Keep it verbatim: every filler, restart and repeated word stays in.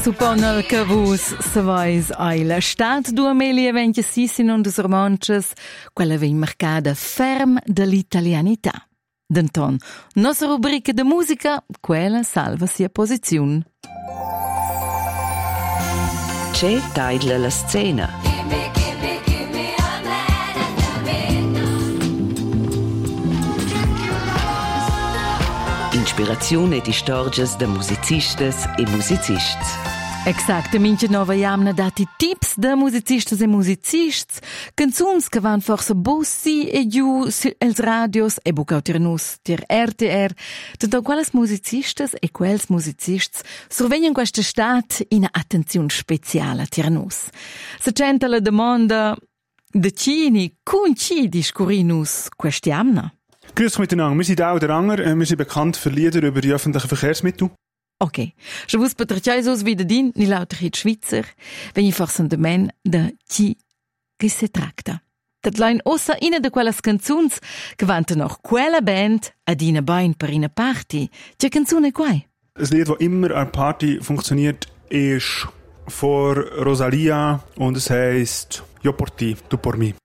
Supponel che vus savais ai la stat duemilaventisei und us romanches, quella vegn marcada ferm dall'italianità. Denton, nostra rubrica de musica, quella salva sia posizione. C'è taidla la scena. Inspirazione di storges de musicistes e musicists. Exakt, minche nova jamna dati tips de musicistes e musicists, canzuns che van forse bossi e giù els radios e bucau tir nus, tir R T R, tanto quelles musicistes e quels musicists survegnan questa stat in attenzione speciale tir nus. Se c'entra la domanda de cini, cun ci discurinus questi jamna? Grüß euch miteinander. Wir sind auch der Anger. Wir sind bekannt für Lieder über die öffentlichen Verkehrsmittel. Okay. Je vous peut-être aus wie der Din, ni lauter hit Schweizer, wenn ich forse de men de chi che se tracta. Dat lein ossa ina de quelles canzuns che vanta noch quella band ad ina bain per ina party. Che canzone quai? Ein Lied, das immer an Party funktioniert, ist von Rosalia und es heisst «Yo por ti, tu por mí».